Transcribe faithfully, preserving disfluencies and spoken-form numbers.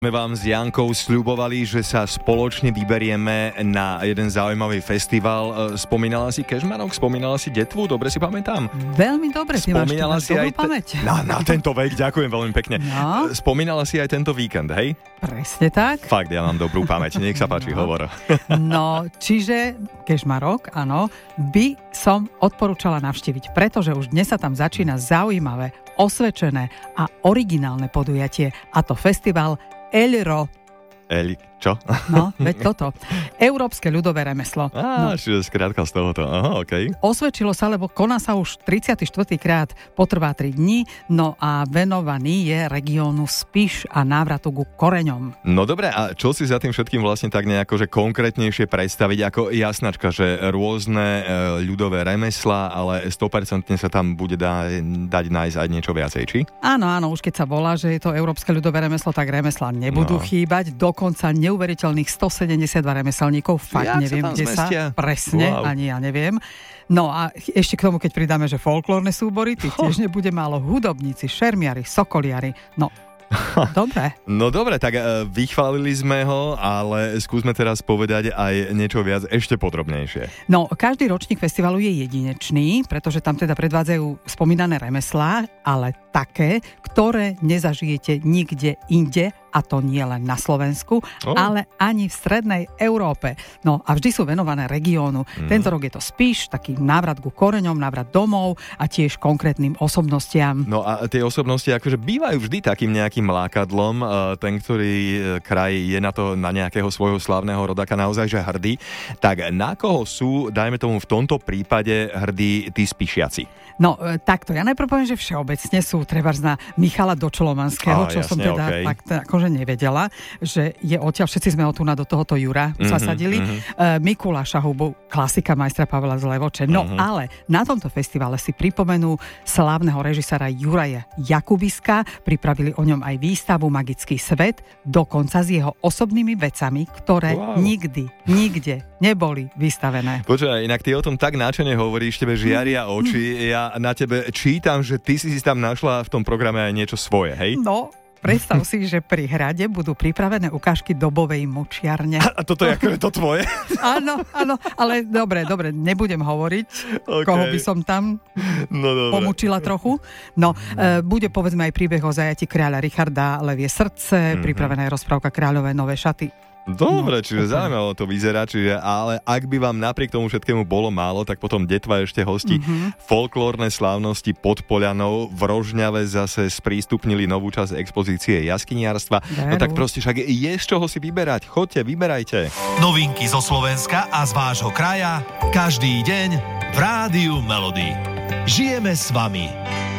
My vám s Jankou sľubovali, že sa spoločne vyberieme na jeden zaujímavý festival. Spomínala si Kežmarok? Spomínala si Detvu? Dobre si pamätám? Veľmi dobre, ty máš, ty máš dobrú te... pamäť. Na, na tento vek, ďakujem veľmi pekne. No. Spomínala si aj tento víkend, hej? Presne tak. Fakt, ja mám dobrú pamäť, nech sa páči, no. hovor. No, čiže Kežmarok, áno, by som odporúčala navštíviť, pretože už dnes sa tam začína zaujímavé, osvedčené a originálne podujatie, a to festival Elro. Eli, čo? No, veď toto. Európske ľudové remeslo. Á, no. čiže skrátka z tohoto. Aha, okej. Okay. Osvedčilo sa, lebo koná sa už tridsiaty štvrtý krát, potrvá tri dni, no a venovaný je regiónu Spiš a návratu ku koreňom. No dobre, a čo si za tým všetkým vlastne tak nejako, že konkrétnejšie predstaviť ako jasnačka, že rôzne e, ľudové remeslá, ale sto percent sa tam bude dá, dať nájsť aj niečo viacej, či? Áno, áno, už keď sa volá, že je to Európske ľudové remeslo, tak remeslá nebudú no. chýbať, dokonca neuveriteľných stosedemdesiatdva remeselníkov, fakt Jak neviem, sa kde zmestia? sa, presne, Wow. ani ja neviem. No a ešte k tomu, keď pridáme, že folklórne súbory, tých tiež nebude málo, hudobníci, šermiari, sokoliari, no dobre. No dobre, tak uh, vychválili sme ho, ale skúsme teraz povedať aj niečo viac ešte podrobnejšie. No, každý ročník festivalu je jedinečný, pretože tam teda predvádzajú spomínané remeslá, ale také, ktoré nezažijete nikde inde, a to nie len na Slovensku, oh. ale ani v strednej Európe. No a vždy sú venované regiónu. Mm. Tento rok je to Spiš, taký návrat ku koreňom, návrat domov a tiež konkrétnym osobnostiam. No a tie osobnosti akože bývajú vždy takým nejakým lákadlom. Ten, ktorý kraj je na to, na nejakého svojho slávneho rodáka naozaj že hrdý. Tak na koho sú, dajme tomu v tomto prípade, hrdí tí spišiaci? No takto, ja najprv poviem, že všeobecne sú trebárs na Michala Dočolomanského, čo jasne, som teda okay. tak akože nevedela, že je odtiaľ, všetci sme od tu na do tohoto Jura mm-hmm, zasadili. Mm-hmm. Uh, Mikuláša Hubu, klasika majstra Pavla z Levoče. No mm-hmm. ale na tomto festivale si pripomenú slávneho režiséra Juraja Jakubiska, pripravili o ňom aj výstavu Magický svet, dokonca s jeho osobnými vecami, ktoré wow. nikdy, nikde neboli vystavené. Počúvaj, inak ty o tom tak náčene hovoríš, tebe žiaria oči, ja na tebe čítam, že ty si si tam našla v tom programe aj niečo svoje, hej? No, predstav si, že pri hrade budú pripravené ukážky dobovej močiarne. A toto je ako to tvoje? Áno, áno, ale dobre, dobre, nebudem hovoriť, okay. koho by som tam no, pomučila trochu. No, e, bude povedzme aj príbeh o zajati kráľa Richarda Levie srdce, mm-hmm. pripravená je rozprávka Kráľové nové šaty. Dobre, No, čiže okay. zaujímavé to vyzerá, čiže, ale ak by vám napriek tomu všetkému bolo málo, tak potom Detva ešte hostí mm-hmm. folklórne slávnosti pod Poľanou. V Rožňave zase sprístupnili novú časť expozície jaskyniarstva. No tak proste však je z čoho si vyberať. Choďte, vyberajte. Novinky zo Slovenska a z vášho kraja každý deň v Rádiu Melody. Žijeme s vami.